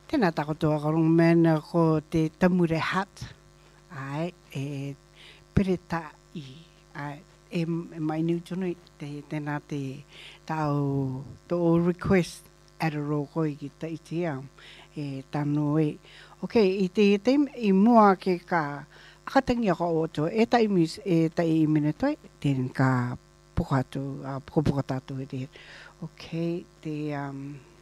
Tēnā takotoa karong mena ko te tamure hat. Ai, pereta I. Ai, mai niu tunu tēnā te tau tō request araro koi ki ta itia. Tano e. Ok, I te I mua ke ka akatangi ako o to. E tai I mene toi. Tēn ka pukatu, pukapuka tātou e te. Ok, te